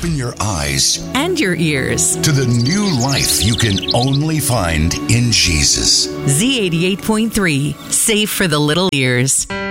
open your eyes and your ears to the new life you can only find in Jesus. Z88.3, safe for the little ears.